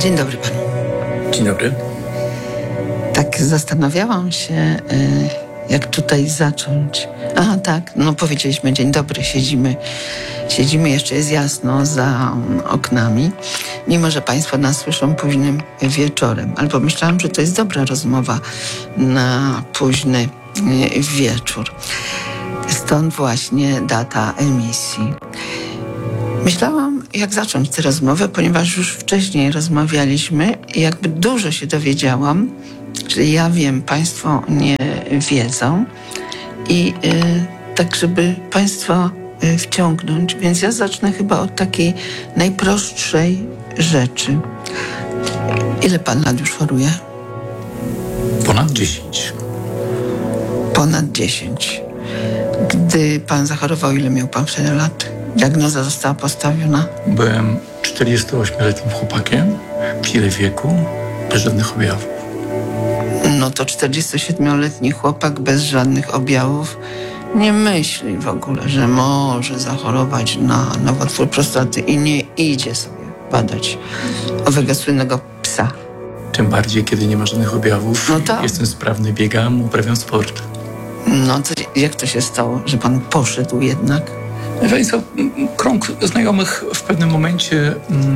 Dzień dobry panu. Dzień dobry. Tak zastanawiałam się, jak tutaj zacząć. Aha, tak, no powiedzieliśmy dzień dobry, siedzimy, jeszcze jest jasno za oknami, mimo że państwo nas słyszą późnym wieczorem. Ale pomyślałam, że to jest dobra rozmowa na późny wieczór. Stąd właśnie data emisji. Myślałam, jak zacząć tę rozmowę, ponieważ już wcześniej rozmawialiśmy i jakby dużo się dowiedziałam, czyli ja wiem, państwo nie wiedzą i tak, żeby państwa wciągnąć, więc ja zacznę chyba od takiej najprostszej rzeczy. Ile pan lat już choruje? Ponad 10. Ponad 10. Gdy pan zachorował, ile miał pan wtedy lat? Diagnoza została postawiona? Byłem 48-letnim chłopakiem, w tyle wieku, bez żadnych objawów. No to 47-letni chłopak bez żadnych objawów nie myśli w ogóle, że może zachorować na nowotwór prostaty i nie idzie sobie badać owego słynnego psa. Tym bardziej, kiedy nie ma żadnych objawów. No tak. Jestem sprawny, biegam, uprawiam sport. No to jak to się stało, że pan poszedł jednak? Krąg znajomych w pewnym momencie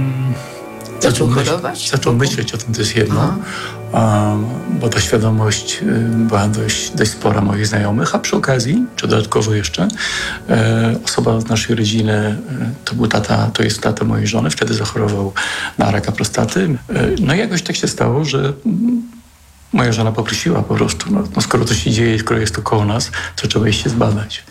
zaczął myśleć o tym, to jest jedno, bo ta świadomość była dość spora moich znajomych, a przy okazji, czy dodatkowo jeszcze, osoba z naszej rodziny, to jest tata mojej żony, wtedy zachorował na raka prostaty. No i jakoś tak się stało, że moja żona poprosiła po prostu, no skoro to się dzieje, skoro jest to koło nas, to trzeba iść się zbadać.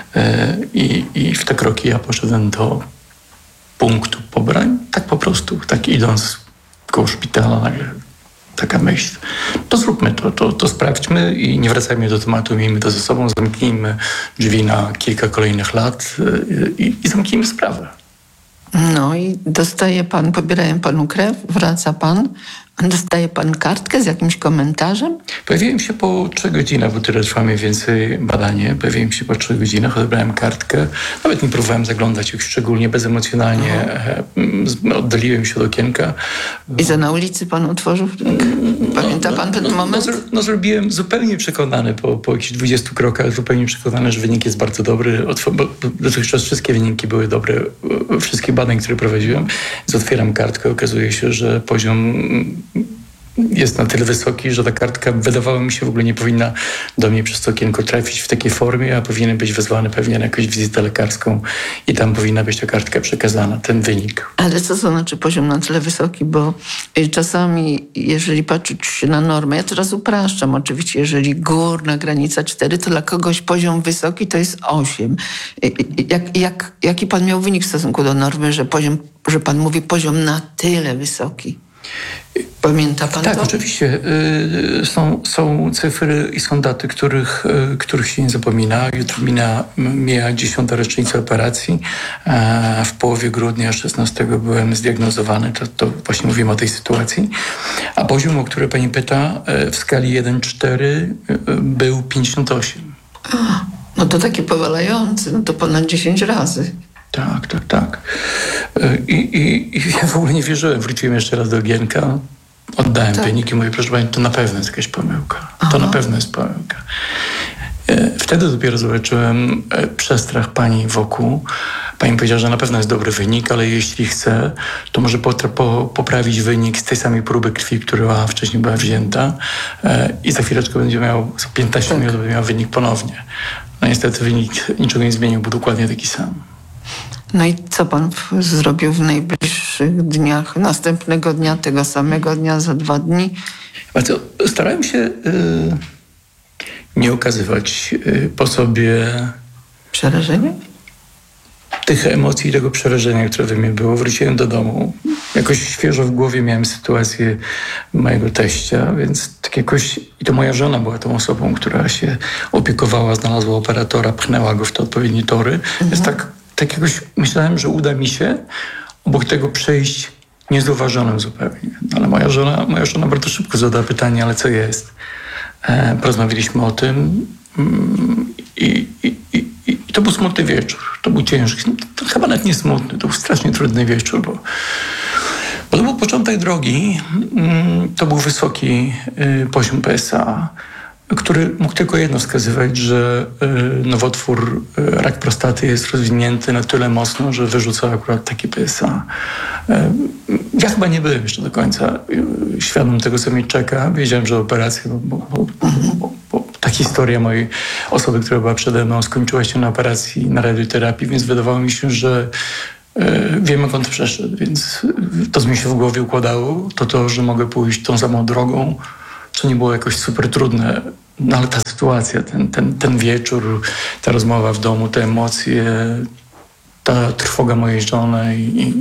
I w te kroki ja poszedłem do punktu pobrań, tak po prostu, tak idąc koło szpitala, nagle taka myśl, to zróbmy to sprawdźmy i nie wracajmy do tematu, miejmy to ze sobą, zamknijmy drzwi na kilka kolejnych lat i zamknijmy sprawę. No i dostaje pan, pobierają panu krew, wraca pan, dostaje pan kartkę z jakimś komentarzem? Pojawiłem się po 3 godzinach, bo tyle trwa mniej więcej badanie. Pojawiłem się po 3 godzinach, odebrałem kartkę. Nawet nie próbowałem zaglądać już szczególnie bezemocjonalnie. Oddaliłem się od okienka. I co, na ulicy pan otworzył? Pamięta pan ten moment? Zrobiłem zupełnie przekonany po jakichś 20 krokach, zupełnie przekonany, że wynik jest bardzo dobry. Bo dotychczas wszystkie wyniki były dobre, wszystkich badań, które prowadziłem. Więc otwieram kartkę, okazuje się, że poziom jest na tyle wysoki, że ta kartka wydawało mi się w ogóle nie powinna do mnie przez to okienko trafić w takiej formie, a powinien być wezwany pewnie na jakąś wizytę lekarską i tam powinna być ta kartka przekazana, ten wynik. Ale co to znaczy poziom na tyle wysoki? Bo czasami, jeżeli patrzeć się na normę, ja teraz upraszczam oczywiście, jeżeli górna granica 4, to dla kogoś poziom wysoki to jest 8. Jaki pan miał wynik w stosunku do normy, że pan mówi poziom na tyle wysoki? Pamięta pan tak, to? Oczywiście. Są cyfry i są daty, których się nie zapomina. Jutro mija 10. rocznica operacji. W połowie grudnia 16 byłem zdiagnozowany. To właśnie mówimy o tej sytuacji. A poziom, o który pani pyta, w skali 1-4 był 58. No to taki powalający, no to ponad 10 razy. Tak. I ja w ogóle nie wierzyłem. Wróciłem jeszcze raz do okienka, oddałem wyniki, mówię, proszę pani, to na pewno jest jakaś pomyłka. To na pewno jest pomyłka. Wtedy dopiero zobaczyłem przestrach pani wokół. Pani powiedziała, że na pewno jest dobry wynik, ale jeśli chce, to może poprawić wynik z tej samej próby krwi, która wcześniej była wzięta i za chwileczkę będzie miał, za 15 minut będzie miał wynik ponownie. No niestety wynik niczego nie zmienił, był dokładnie taki sam. No i co pan zrobił w najbliższych dniach, następnego dnia, tego samego dnia, za 2 dni? Bardzo starałem się nie okazywać po sobie przerażenia? Tych emocji i tego przerażenia, które we mnie było. Wróciłem do domu. Jakoś świeżo w głowie miałem sytuację mojego teścia, więc tak jakoś... I to moja żona była tą osobą, która się opiekowała, znalazła operatora, pchnęła go w te odpowiednie tory. Więc tak jakoś myślałem, że uda mi się obok tego przejść niezauważonym zupełnie. Ale moja żona bardzo szybko zadała pytanie, ale co jest? Porozmawialiśmy o tym i to był smutny wieczór. To był ciężki. To chyba nawet nie smutny, to był strasznie trudny wieczór, bo To był początek drogi. To był wysoki poziom PSA, który mógł tylko jedno wskazywać, że nowotwór, rak prostaty jest rozwinięty na tyle mocno, że wyrzuca akurat taki PSA. Ja chyba nie byłem jeszcze do końca świadom tego, co mnie czeka. Wiedziałem, że operacja, bo ta historia mojej osoby, która była przede mną, skończyła się na operacji, na radioterapii, więc wydawało mi się, że wiem, jak on to przeszedł, więc to, co mi się w głowie układało, to, że mogę pójść tą samą drogą, co nie było jakoś super trudne. No ale ta sytuacja, ten wieczór, ta rozmowa w domu, te emocje, ta trwoga mojej żony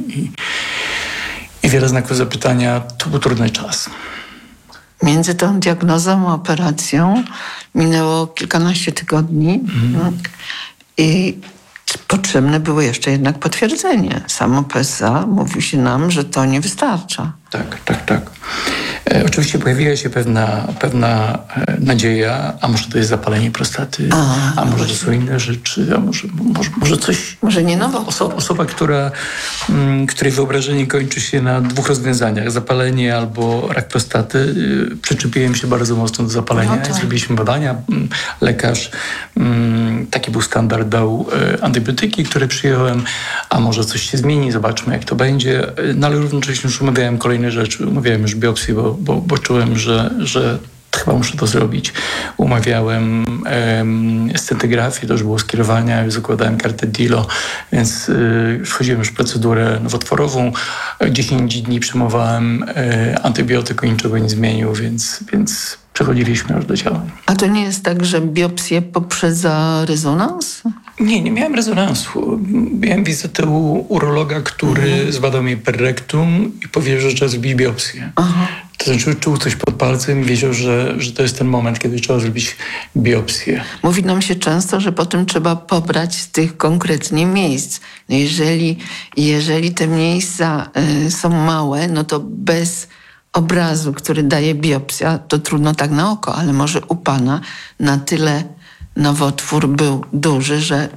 i wiele znaków zapytania, to był trudny czas. Między tą diagnozą a operacją minęło kilkanaście tygodni. I potrzebne było jeszcze jednak potwierdzenie. Samo PSA mówi się nam, że to nie wystarcza. Tak. Oczywiście pojawiła się pewna nadzieja, a może to jest zapalenie prostaty, a może to są inne rzeczy, a może coś... Może nie nowotwór. Osoba, której wyobrażenie kończy się na dwóch rozwiązaniach. Zapalenie albo rak prostaty. Przyczepiłem się bardzo mocno do zapalenia. No tak. Zrobiliśmy badania. Lekarz, taki był standard, dał antybiotyki, które przyjąłem, a może coś się zmieni, zobaczmy jak to będzie. No ale równocześnie już umawiałem kolejne rzeczy. Umawiałem już biopsję, bo czułem, że chyba muszę to zrobić. Umawiałem scentygrafię, to już było skierowania, już zakładałem kartę DILO, więc wchodziłem już w procedurę nowotworową. 10 dni przyjmowałem antybiotyk, niczego nie zmienił, więc przechodziliśmy już do działań. A to nie jest tak, że biopsję poprzedza rezonans? Nie miałem rezonansu. Miałem wizytę u urologa, który zbadał mi perrektum i powiedział, że trzeba zrobić biopsję. To znaczy czuł coś pod palcem i wiedział, że to jest ten moment, kiedy trzeba zrobić biopsję. Mówi nam się często, że potem trzeba pobrać z tych konkretnie miejsc. No jeżeli te miejsca są małe, no to bez obrazu, który daje biopsja, to trudno tak na oko, ale może u pana na tyle nowotwór był duży, że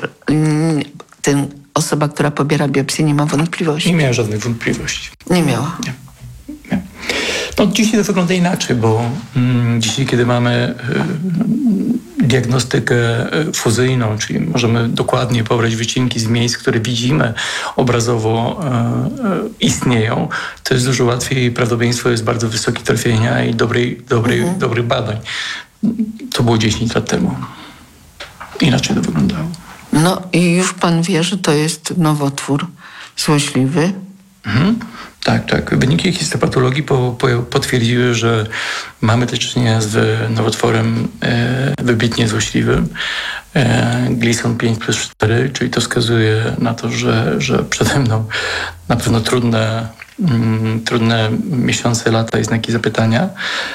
osoba, która pobiera biopsję, nie ma wątpliwości. Nie miała żadnych wątpliwości. Nie miała. Nie. No, dzisiaj to wygląda inaczej, bo dzisiaj, kiedy mamy diagnostykę fuzyjną, czyli możemy dokładnie pobrać wycinki z miejsc, które widzimy obrazowo istnieją, to jest dużo łatwiej i prawdopodobieństwo jest bardzo wysokie trafienia i dobrych badań. To było 10 lat temu. Inaczej to wyglądało. No i już pan wie, że to jest nowotwór złośliwy. Tak. Wyniki histopatologii potwierdziły, że mamy do czynienia z nowotworem wybitnie złośliwym. Gleason 5+4, czyli to wskazuje na to, że przede mną na pewno trudne miesiące, lata i znaki zapytania.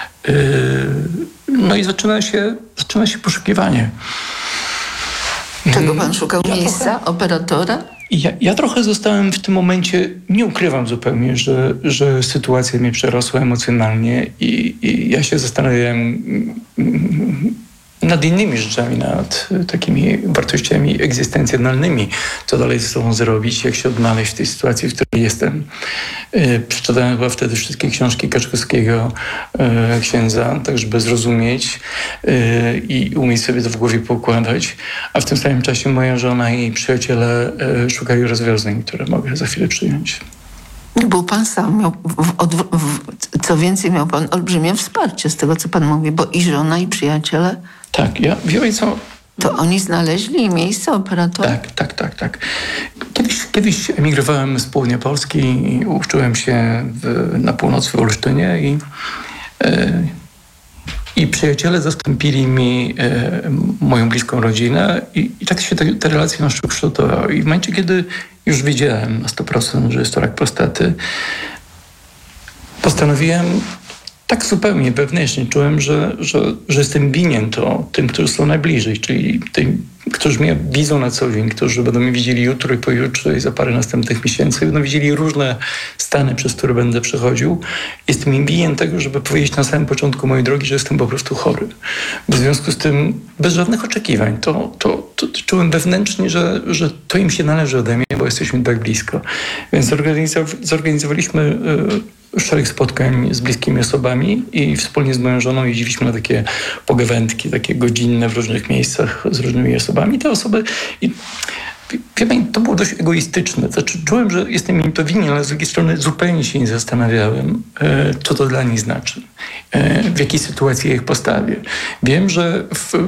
No i zaczyna się poszukiwanie. Czego pan szukał? Miejsca? Operatora? Ja trochę zostałem w tym momencie, nie ukrywam zupełnie, że sytuacja mnie przerosła emocjonalnie i ja się zastanawiałem nad innymi rzeczami, nad takimi wartościami egzystencjonalnymi. Co dalej ze sobą zrobić, jak się odnaleźć w tej sytuacji, w której jestem. Przeczytałem chyba wtedy wszystkie książki Kaczkowskiego, księdza, tak żeby zrozumieć i umieć sobie to w głowie poukładać. A w tym samym czasie moja żona i przyjaciele szukali rozwiązań, które mogę za chwilę przyjąć. Był pan sam, co więcej, miał pan olbrzymie wsparcie z tego, co pan mówi, bo i żona, i przyjaciele. Tak, wie co? To oni znaleźli miejsce operatora? Tak. Kiedyś emigrowałem z południa Polski i uczyłem się na północy w Olsztynie i przyjaciele zastąpili mi moją bliską rodzinę i tak się te relacje na szczyt kształtowały. I w momencie, kiedy już wiedziałem na 100%, że jest to rak prostaty, postanowiłem, tak zupełnie wewnętrznie czułem, że jestem winien to tym, którzy są najbliżej, czyli tej którzy mnie widzą na co dzień, którzy będą mnie widzieli jutro i pojutrze i za parę następnych miesięcy, będą widzieli różne stany, przez które będę przechodził. Jestem im winien tego, żeby powiedzieć na samym początku mojej drogi, że jestem po prostu chory. W związku z tym, bez żadnych oczekiwań, to czułem wewnętrznie, że to im się należy ode mnie, bo jesteśmy tak blisko. Więc zorganizowaliśmy szereg spotkań z bliskimi osobami i wspólnie z moją żoną jeździliśmy na takie pogawędki, takie godzinne w różnych miejscach z różnymi osobami. Te osoby... Wie pani, to było dość egoistyczne. Znaczy, czułem, że jestem im to winien, ale z drugiej strony zupełnie się nie zastanawiałem, co to dla nich znaczy, w jakiej sytuacji ich postawię. Wiem, że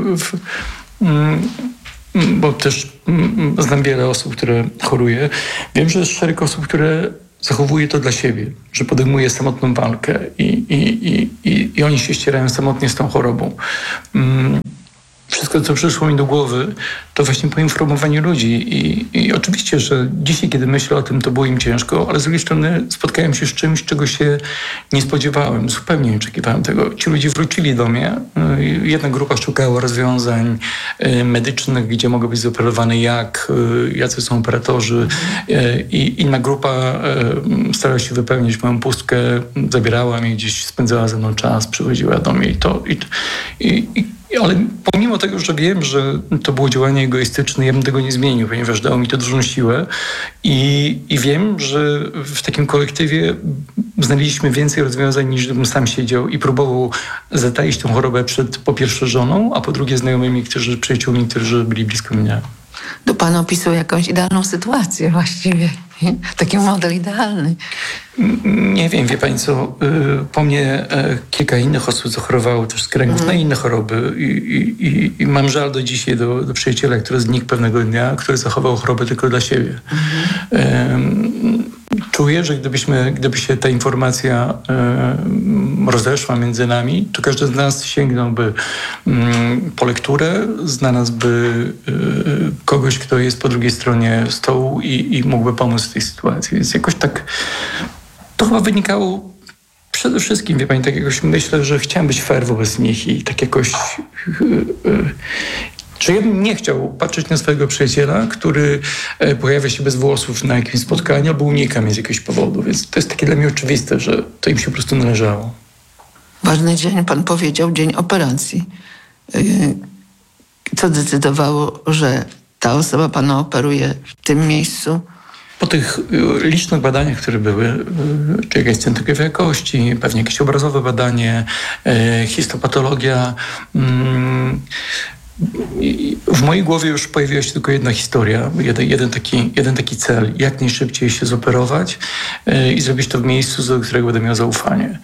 bo też znam wiele osób, które choruje. Wiem, że jest szereg osób, które zachowuje to dla siebie, że podejmuje samotną walkę i oni się ścierają samotnie z tą chorobą. Wszystko, co przyszło mi do głowy, to właśnie poinformowanie ludzi. I oczywiście, że dzisiaj, kiedy myślę o tym, to było im ciężko, ale z drugiej strony spotkałem się z czymś, czego się nie spodziewałem. Zupełnie nie oczekiwałem tego. Ci ludzie wrócili do mnie. Jedna grupa szukała rozwiązań medycznych, gdzie mogą być zoperowane jacy są operatorzy. I inna grupa starała się wypełnić moją pustkę, zabierała mnie gdzieś, spędzała ze mną czas, przychodziła do mnie ale pomimo tego, że wiem, że to było działanie egoistyczne, ja bym tego nie zmienił, ponieważ dało mi to dużą siłę i wiem, że w takim kolektywie znaleźliśmy więcej rozwiązań, niż gdybym sam siedział i próbował zataić tę chorobę przed po pierwsze żoną, a po drugie znajomymi, przyjaciółmi, którzy byli blisko mnie. To pan opisuje jakąś idealną sytuację właściwie. Taki model idealny. Nie wiem, wie pani co, po mnie kilka innych osób zachorowało też z kręgów na inne choroby i mam żal do dzisiaj do przyjaciela, który znikł pewnego dnia, który zachował chorobę tylko dla siebie. Czuję, że gdyby się ta informacja rozeszła między nami, to każdy z nas sięgnąłby po lekturę, znalazłby kogoś, kto jest po drugiej stronie stołu i mógłby pomóc w tej sytuacji. Więc jakoś tak to chyba wynikało przede wszystkim, wie pani, tak jakoś myślę, że chciałem być fair wobec nich i tak jakoś... Że ja bym nie chciał patrzeć na swojego przyjaciela, który pojawia się bez włosów na jakimś spotkaniu albo unika mnie z jakiegoś powodu. Więc to jest takie dla mnie oczywiste, że to im się po prostu należało. Ważny dzień, pan powiedział, dzień operacji. Co decydowało, że ta osoba pana operuje w tym miejscu? Po tych licznych badaniach, które były, czy jakaś centrygrafia kości, pewnie jakieś obrazowe badanie, histopatologia, w mojej głowie już pojawiła się tylko jedna historia, jeden taki cel, jak najszybciej się zoperować i zrobić to w miejscu, do którego będę miał zaufanie.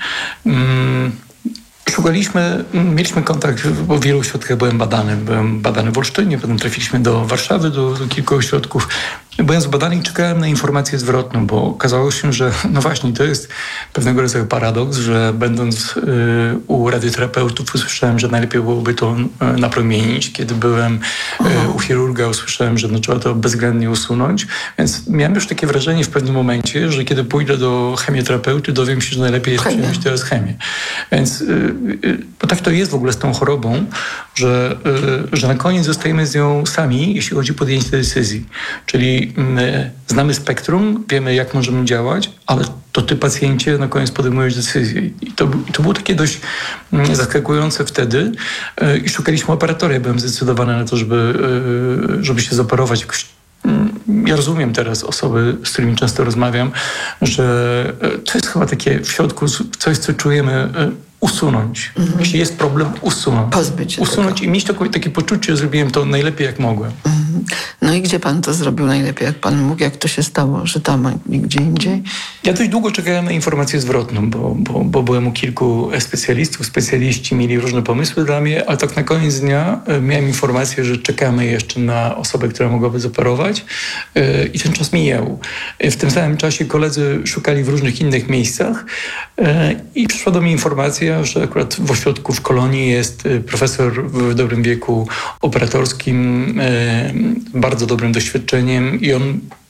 Mieliśmy kontakt, bo w wielu ośrodkach byłem badany w Olsztynie, potem trafiliśmy do Warszawy, do kilku ośrodków. Byłem zbadany i czekałem na informację zwrotną, bo okazało się, że no właśnie, to jest pewnego rodzaju paradoks, że będąc u radioterapeutów usłyszałem, że najlepiej byłoby to napromienić. Kiedy byłem u chirurga, usłyszałem, że trzeba to bezwzględnie usunąć. Więc miałem już takie wrażenie w pewnym momencie, że kiedy pójdę do chemioterapeuty, dowiem się, że najlepiej jest przyjąć teraz chemię. Więc bo tak to jest w ogóle z tą chorobą, że na koniec zostajemy z nią sami, jeśli chodzi o podjęcie tej decyzji. Czyli znamy spektrum, wiemy, jak możemy działać, ale to ty, pacjencie, na koniec podejmujesz decyzję. I to było takie dość zaskakujące wtedy i szukaliśmy operatora. Ja byłem zdecydowany na to, żeby się zoperować jakoś. Ja rozumiem teraz osoby, z którymi często rozmawiam, że to jest chyba takie w środku coś, co czujemy, usunąć. Jeśli jest problem, usunąć. Pozbyć się usunąć tego. I mieć takie poczucie, że zrobiłem to najlepiej, jak mogłem. No i gdzie pan to zrobił najlepiej, jak pan mógł? Jak to się stało, że tam, a nigdzie indziej? Ja dość długo czekałem na informację zwrotną, bo byłem u kilku specjalistów. Specjaliści mieli różne pomysły dla mnie, ale tak na koniec dnia miałem informację, że czekamy jeszcze na osobę, która mogłaby zoperować i ten czas mijał. W tym samym czasie koledzy szukali w różnych innych miejscach i przyszła do mnie informacja, że akurat w ośrodku w Kolonii jest profesor w dobrym wieku operatorskim, bardzo dobrym doświadczeniem i on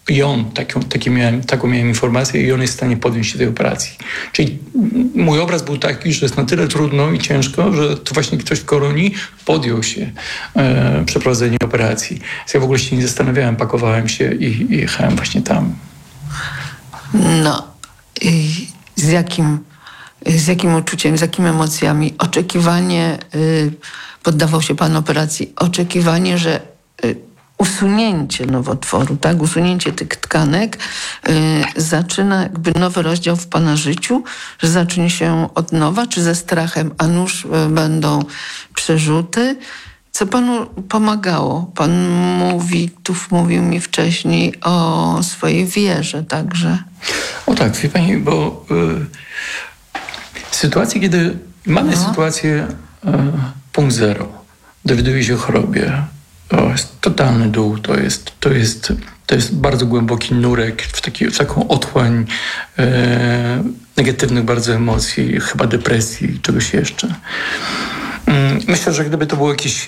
I on, taką miałem informację, i on jest w stanie podjąć się tej operacji. Czyli mój obraz był taki, że jest na tyle trudno i ciężko, że to właśnie ktoś w Koronii podjął się przeprowadzenia operacji. Więc ja w ogóle się nie zastanawiałem, pakowałem się i jechałem właśnie tam. No, i z jakim uczuciem, z jakimi emocjami? Oczekiwanie, poddawał się pan operacji, oczekiwanie, że usunięcie nowotworu, tak, usunięcie tych tkanek zaczyna jakby nowy rozdział w pana życiu, że zacznie się od nowa, czy ze strachem, a nuż będą przerzuty? Co panu pomagało? Pan mówił mi wcześniej o swojej wierze także. O tak, wie pani, bo w sytuacji, kiedy mamy sytuację punkt zero, dowiaduje się o chorobie, to jest totalny dół, to jest bardzo głęboki nurek w taką otchłań negatywnych bardzo emocji, chyba depresji, czegoś jeszcze. Myślę, że gdyby to było jakieś